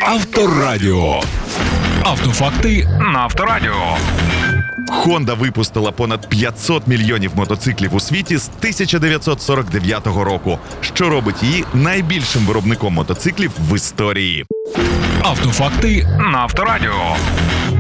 Авторадіо. Автофакти на Авторадіо. Honda випустила понад 500 мільйонів мотоциклів у світі з 1949 року, що робить її найбільшим виробником мотоциклів в історії. Автофакти на Авторадіо.